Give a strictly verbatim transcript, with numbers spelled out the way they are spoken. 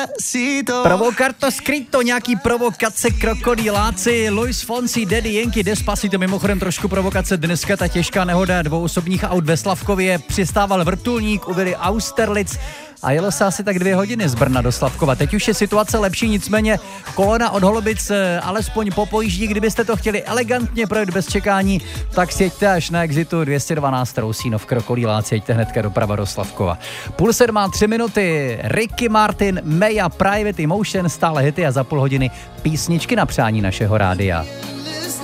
Provocarto scritto, nějaký provokace, krokodýláci, Luis Fonsi, Daddy Yankee, Despacito, mimochodem trošku provokace dneska, ta těžká nehoda dvou osobních aut ve Slavkově, přistával vrtulník u vily Austerlitz a jelo se asi tak dvě hodiny z Brna do Slavkova. Teď už je situace lepší, nicméně kolona od Holobic alespoň popojíždí, kdybyste to chtěli elegantně projet bez čekání, tak sjeďte až na exitu dvě stě dvanáct Rousínov, krokodýláci, jeďte hnedka doprava do Slavkova. Půl sedmá, tři minuty, Ricky Martin, Maya, Private Emotion, stále hity a za půl hodiny písničky na přání našeho rádia.